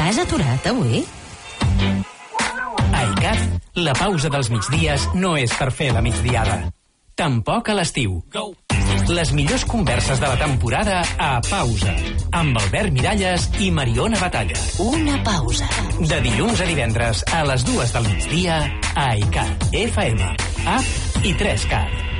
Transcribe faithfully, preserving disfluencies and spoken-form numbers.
T'has aturat avui? A ICAT, la pausa dels migdies no és per fer la migdiada. Tampoc a l'estiu. Les millors converses de la temporada a Pausa, amb Albert Miralles i Mariona Batalla. Una pausa. De dilluns a divendres a les dues del migdia a ICAT, F M, app i tres cat.